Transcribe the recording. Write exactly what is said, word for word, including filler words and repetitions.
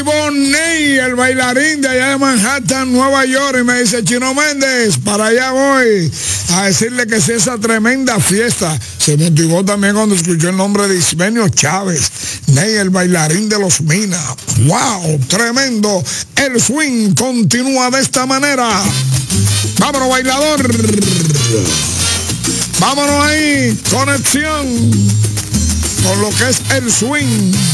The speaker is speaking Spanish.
Ney, el bailarín de allá de Manhattan, Nueva York, y me dice: Chino Méndez, para allá voy a decirle que si esa tremenda fiesta. Se motivó también cuando escuchó el nombre de Ismenio Chávez, Ney, el bailarín de los Minas. ¡Wow! Tremendo. El swing continúa de esta manera. Vámonos, bailador. Vámonos ahí. Conexión con lo que es el swing.